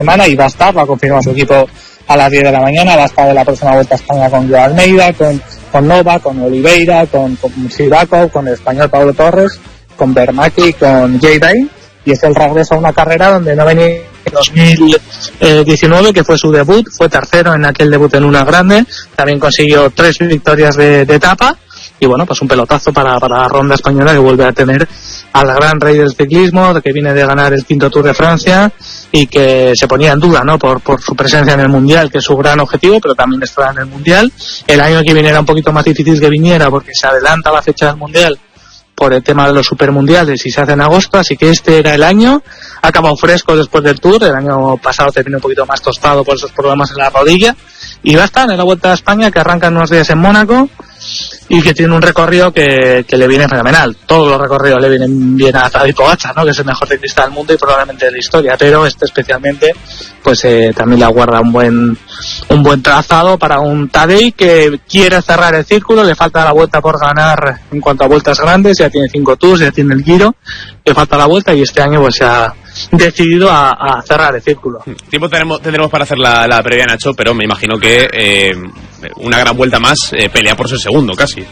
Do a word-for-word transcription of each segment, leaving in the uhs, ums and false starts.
semana y va a estar, va a confirmar su equipo a las diez de la mañana, va a estar en la próxima Vuelta a España con Joao Almeida, con, con Nova, con Oliveira, con, con Sivakov, con el español Pablo Torres, con Bernacchi, con Jay Day, y es el regreso a una carrera donde no venía en dos mil diecinueve, que fue su debut, fue tercero en aquel debut en una grande, también consiguió tres victorias de, de etapa, y bueno, pues un pelotazo para, para la ronda española, que vuelve a tener al gran rey del ciclismo, que viene de ganar el quinto Tour de Francia y que se ponía en duda, ¿no?, por, por su presencia en el Mundial, que es su gran objetivo, pero también estará en el Mundial. El año que viene era un poquito más difícil que viniera porque se adelanta la fecha del Mundial por el tema de los supermundiales y se hace en agosto, así que este era el año. Ha acabado fresco después del Tour, el año pasado terminó un poquito más tostado por esos problemas en la rodilla, y va a estar en la Vuelta a España, que arranca en unos días en Mónaco y que tiene un recorrido que, que le viene fenomenal. Todos los recorridos le vienen bien a Tadej Pogačar, ¿no?, que es el mejor ciclista del mundo y probablemente de la historia, pero este especialmente pues eh, también le aguarda un buen un buen trazado para un Tadej que quiere cerrar el círculo. Le falta la Vuelta por ganar en cuanto a vueltas grandes, ya tiene cinco Tours, ya tiene el Giro, le falta la Vuelta y este año pues se ha decidido a, a cerrar el círculo. Tiempo tenemos, tendremos para hacer la, la previa, Nacho, pero me imagino que eh, una gran vuelta más, eh, pelea por ser segundo casi.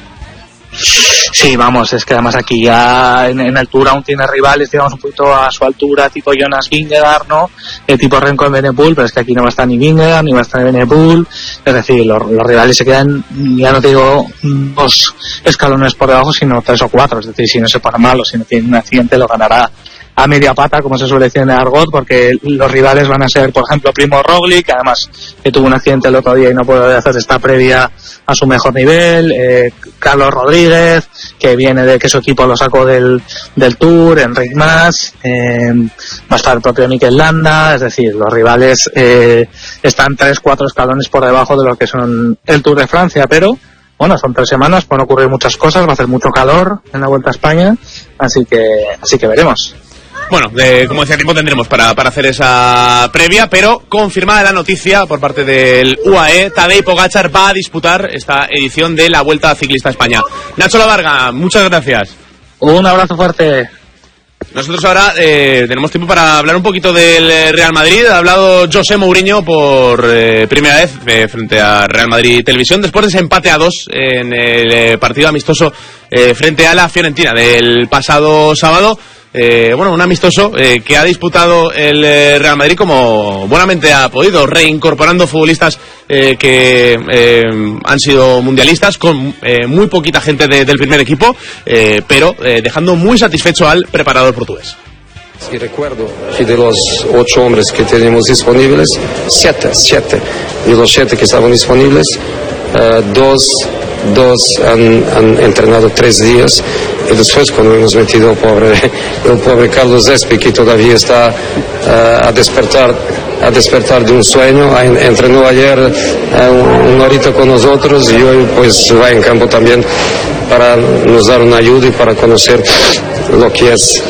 Sí, vamos, es que además aquí ya en, en el Tour aún tiene rivales, digamos, un poquito a su altura, tipo Jonas Vingegaard, ¿no?, el tipo Renko en Benepool, pero es que aquí no va a estar ni Vingegaard, ni va a estar Benepool, es decir, los, los rivales se quedan, ya no te digo dos escalones por debajo, sino tres o cuatro, es decir, si no se pone mal o si no tiene un accidente lo ganará a media pata, como se suele decir en el argot, porque los rivales van a ser, por ejemplo, Primo Roglic, que además que tuvo un accidente el otro día y no puede hacer esta previa a su mejor nivel, eh, Carlos Rodríguez, que viene de que su equipo lo sacó del, del Tour, Enric Mas, eh, va a estar el propio Mikel Landa, es decir, los rivales eh, están tres, cuatro escalones por debajo de lo que son el Tour de Francia, pero bueno, son tres semanas, pueden ocurrir muchas cosas, va a hacer mucho calor en la Vuelta a España, así que así que veremos. Bueno, eh, como decía, tiempo tendremos para, para hacer esa previa, pero confirmada la noticia por parte del U A E, Tadej Pogačar va a disputar esta edición de la Vuelta Ciclista a España. Nacho Lavarga, muchas gracias. Un abrazo fuerte. Nosotros ahora eh, tenemos tiempo para hablar un poquito del Real Madrid. Ha hablado José Mourinho por eh, primera vez eh, frente a Real Madrid Televisión, después de ese empate a dos en el eh, partido amistoso eh, frente a la Fiorentina del pasado sábado. Eh, bueno, un amistoso eh, que ha disputado el eh, Real Madrid como buenamente ha podido, reincorporando futbolistas eh, que eh, han sido mundialistas, con eh, muy poquita gente de, del primer equipo, eh, pero eh, dejando muy satisfecho al preparador portugués. Si recuerdo, que de los ocho hombres que tenemos disponibles, siete, siete de los siete que estaban disponibles, uh, dos, dos han, han entrenado tres días. Y después cuando hemos metido el pobre, el pobre Carlos Espi, que todavía está uh, a despertar a despertar de un sueño, a, entrenó ayer uh, una horita con nosotros y hoy pues va en campo también para nos dar una ayuda y para conocer lo que es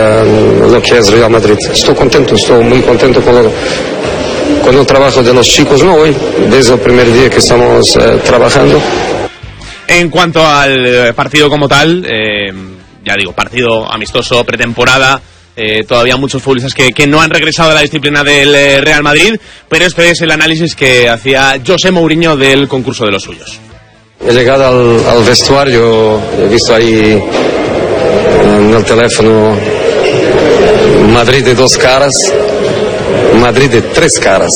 uh, lo que es Real Madrid. Estoy contento, estoy muy contento con lo, con el trabajo de los chicos, no hoy, desde el primer día que estamos uh, trabajando. En cuanto al partido como tal, eh, ya digo, partido amistoso, pretemporada, eh, todavía muchos futbolistas que, que no han regresado a la disciplina del eh, Real Madrid, pero este es el análisis que hacía José Mourinho del concurso de los suyos. He llegado al, al vestuario, he visto ahí en el teléfono Madrid de dos caras, Madrid de tres caras,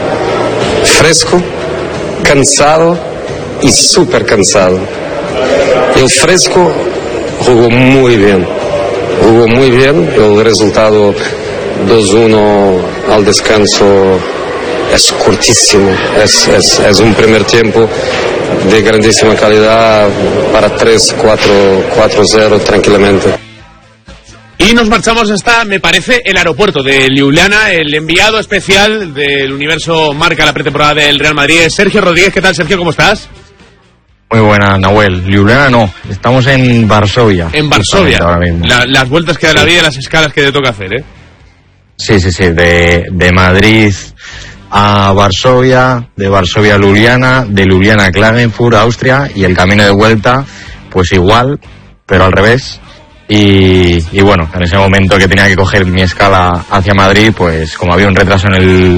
fresco, cansado y súper cansado. El fresco jugó muy bien, jugó muy bien, el resultado dos uno al descanso es cortísimo, es, es, es un primer tiempo de grandísima calidad para tres cuatro cero tranquilamente. Y nos marchamos hasta, me parece, el aeropuerto de Ljubljana. El enviado especial del Universo marca la pretemporada del Real Madrid es Sergio Rodríguez. ¿Qué tal, Sergio? ¿Cómo estás? Muy buena, Nahuel. Ljubljana no, estamos en Varsovia. En Varsovia, ahora mismo. La, las vueltas que da la vida y las escalas que te toca hacer, ¿eh? Sí, sí, sí, de, de Madrid a Varsovia, de Varsovia a Ljubljana, de Ljubljana a Klagenfurt, Austria, y el camino de vuelta, pues igual, pero al revés, Y, y bueno, en ese momento que tenía que coger mi escala hacia Madrid, pues como había un retraso en el,